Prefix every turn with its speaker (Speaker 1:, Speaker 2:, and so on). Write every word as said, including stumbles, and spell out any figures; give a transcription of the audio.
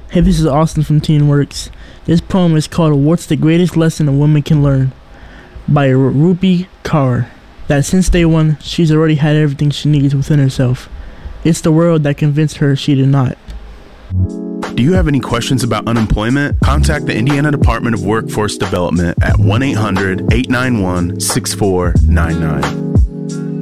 Speaker 1: Hey, this is Austin from TeenWorks. This poem is called What's the Greatest Lesson a Woman Can Learn by Rupi Kaur. That since day one, she's already had everything she needs within herself. It's the world that convinced her she did not.
Speaker 2: Do you have any questions about unemployment? Contact the Indiana Department of Workforce Development at one eight hundred, eight nine one, six four nine nine.